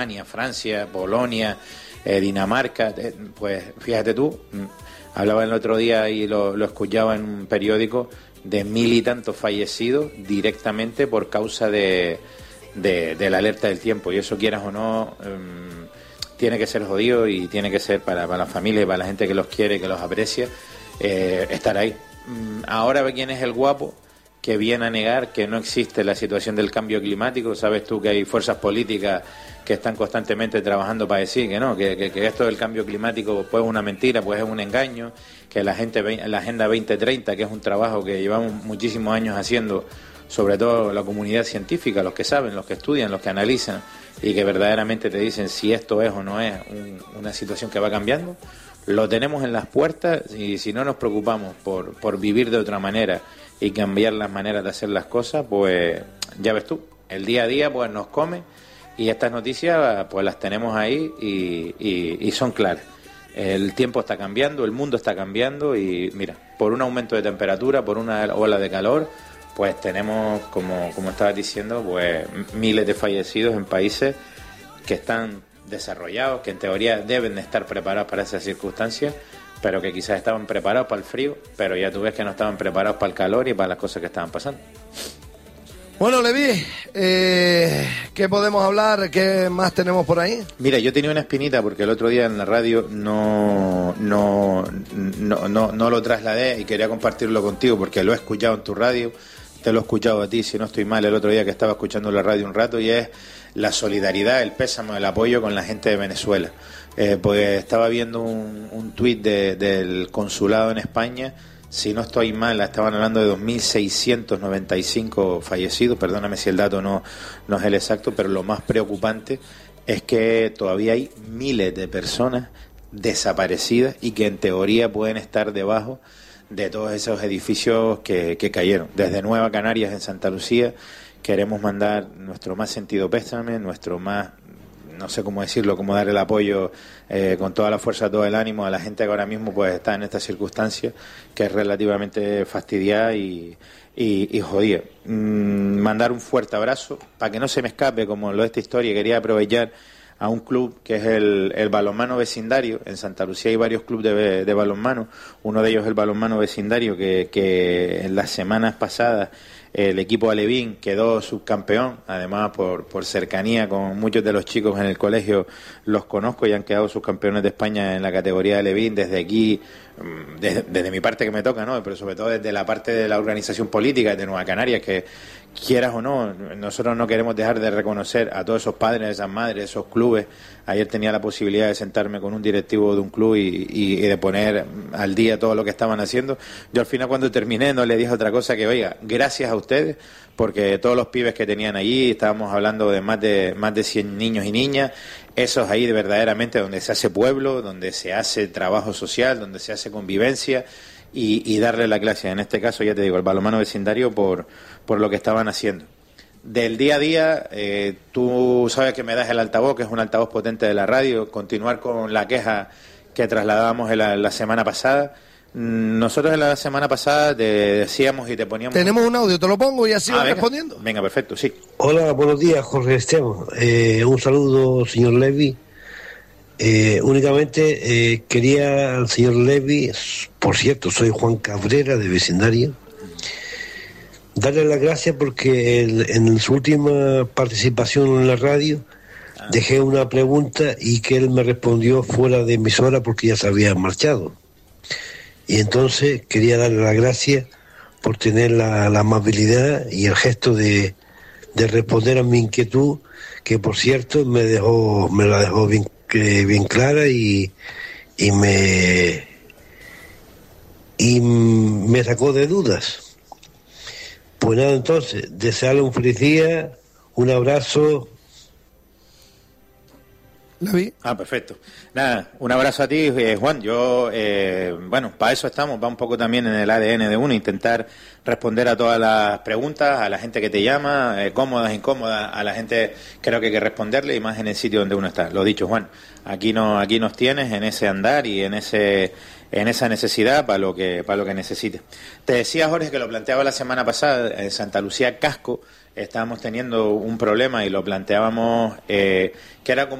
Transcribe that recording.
Francia, Polonia, Dinamarca, pues fíjate tú, hablaba el otro día y lo escuchaba en un periódico de 1000 y tantos fallecidos directamente por causa de la alerta del tiempo, y eso, quieras o no, tiene que ser jodido, y tiene que ser para la familia y para la gente que los quiere, que los aprecia, estar ahí. Ahora ve quién es el guapo que viene a negar que no existe la situación del cambio climático. Sabes tú que hay fuerzas políticas que están constantemente trabajando para decir que no, que esto del cambio climático pues es una mentira, pues es un engaño, que la Agenda 2030, que es un trabajo que llevamos muchísimos años haciendo, sobre todo la comunidad científica, los que saben, los que estudian, los que analizan, y que verdaderamente te dicen si esto es o no es una situación que va cambiando. Lo tenemos en las puertas, y si no nos preocupamos por vivir de otra manera y cambiar las maneras de hacer las cosas, pues ya ves tú, el día a día pues nos come, y estas noticias pues las tenemos ahí y son claras. El tiempo está cambiando, el mundo está cambiando, y mira, por un aumento de temperatura, por una ola de calor, pues tenemos, como estabas diciendo, pues miles de fallecidos en países que están desarrollados, que en teoría deben de estar preparados para esas circunstancias, pero que quizás estaban preparados para el frío, pero ya tú ves que no estaban preparados para el calor y para las cosas que estaban pasando. Bueno, Levi, ¿qué podemos hablar? ¿Qué más tenemos por ahí? Mira, yo tenía una espinita porque el otro día en la radio no lo trasladé, y quería compartirlo contigo porque lo he escuchado en tu radio, te lo he escuchado a ti, si no estoy mal, el otro día que estaba escuchando la radio un rato, y es la solidaridad, el pésamo, el apoyo con la gente de Venezuela. Pues estaba viendo un tuit del consulado en España. Si no estoy mal, estaban hablando de 2.695 fallecidos, perdóname si el dato no es el exacto, pero lo más preocupante es que todavía hay miles de personas desaparecidas y que en teoría pueden estar debajo de todos esos edificios que cayeron. Desde Nueva Canarias, en Santa Lucía, queremos mandar nuestro más sentido pésame, nuestro más, no sé cómo decirlo, cómo dar el apoyo con toda la fuerza, todo el ánimo a la gente que ahora mismo pues está en esta circunstancia que es relativamente fastidiada y jodida. Mandar un fuerte abrazo, para que no se me escape como lo de esta historia. Quería aprovechar a un club que es el Balonmano Vecindario. En Santa Lucía hay varios clubes de balonmano, uno de ellos es el Balonmano Vecindario, que en las semanas pasadas el equipo alevín quedó subcampeón, además por cercanía con muchos de los chicos en el colegio, los conozco y han quedado subcampeones de España en la categoría de alevín. Desde aquí, desde mi parte que me toca, ¿no? Pero sobre todo desde la parte de la organización política de Nueva Canarias, que quieras o no, nosotros no queremos dejar de reconocer a todos esos padres, esas madres, esos clubes. Ayer tenía la posibilidad de sentarme con un directivo de un club y de poner al día todo lo que estaban haciendo. Yo al final, cuando terminé, no le dije otra cosa que, oiga, gracias a ustedes, porque todos los pibes que tenían allí, estábamos hablando de más de 100 niños y niñas, esos ahí de verdaderamente donde se hace pueblo, donde se hace trabajo social, donde se hace convivencia, y darle la clase, en este caso, ya te digo, el Balonmano Vecindario por lo que estaban haciendo. Del día a día, tú sabes que me das el altavoz, que es un altavoz potente de la radio, continuar con la queja que trasladábamos la semana pasada. Nosotros en la semana pasada te decíamos y te poníamos... Tenemos un audio, te lo pongo y así vas respondiendo. Venga, perfecto, sí. Hola, buenos días, Jorge Esteban. Un saludo, señor Levi. Únicamente quería al señor Levi, por cierto, soy Juan Cabrera de Vecindario, darle las gracias porque en su última participación en la radio dejé una pregunta y que él me respondió fuera de emisora porque ya se había marchado. Y entonces quería darle las gracias por tener la amabilidad y el gesto de responder a mi inquietud, que por cierto me la dejó bien clara y me sacó de dudas. Pues nada, entonces, desearle un feliz día, un abrazo. Perfecto. Nada, un abrazo a ti, Juan. Yo, bueno, para eso estamos, va un poco también en el ADN de uno, intentar responder a todas las preguntas, a la gente que te llama, cómodas, incómodas, a la gente creo que hay que responderle, y más en el sitio donde uno está. Lo dicho, Juan, aquí nos tienes en ese andar y en esa necesidad para lo que necesites. Te decía, Jorge, que lo planteaba la semana pasada en Santa Lucía Casco, estábamos teniendo un problema y lo planteábamos, que era como